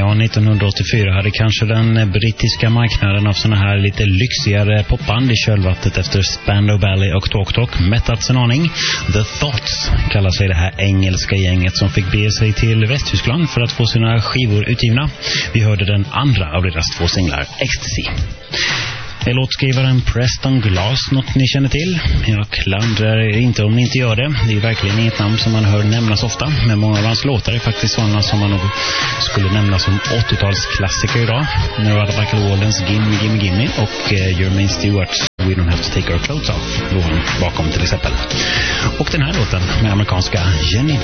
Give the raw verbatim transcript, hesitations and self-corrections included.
Ja, nittonhundraåttiofyra hade kanske den brittiska marknaden av såna här lite lyxigare popband i kölvattnet efter Spandau Ballet och Talk Talk mättats en aning. The Thoughts kallar sig det här engelska gänget som fick bege sig till Västtyskland för att få sina skivor utgivna. Vi hörde den andra av deras två singlar, Ecstasy. Är låtskrivaren Preston Glass något ni känner till? Jag klandrar inte om ni inte gör det. Det är verkligen inget namn som man hör nämnas ofta. Men många av hans låtar är faktiskt sådana som man nog skulle nämna som åttiotalsklassiker idag. Nevada Michael Waldens Gimme Gimme Gimme och uh, Jermaine Stewart's We Don't Have To Take Our Clothes Off låg han bakom till exempel. Och den här låten med amerikanska Jenny